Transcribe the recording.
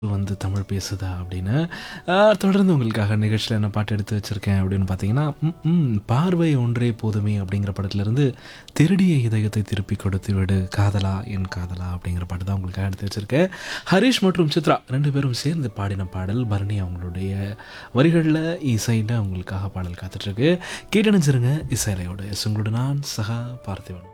வந்து தமிழ் பேசுதா அப்படின்னு. தொடர்ந்து உங்களுக்காக நிகழ்ச்சியில என்ன பாட்டு எடுத்து வச்சிருக்கேன் அப்படின்னு பார்த்தீங்கன்னா, பார்வை ஒன்றே போதுமே அப்படிங்கிற படத்திலிருந்து, திருடிய இதயத்தை திருப்பிக் கொடுத்து விடு காதலா என் காதலா அப்படிங்கிற பாட்டு தான் உங்களுக்காக எடுத்து வச்சிருக்கேன். ஹரிஷ் மற்றும் சித்ரா 2 பேரும் சேர்ந்து பாடின பாடல். பரணி அவங்களுடைய வரிகள்ல, இசையில உங்களுக்காக பாடல் காத்துட்ருக்கு. கேட்டணிச்சிருங்க இசையலையோடு. எஸ் உங்களோட நான் சகா பார்த்திபன்.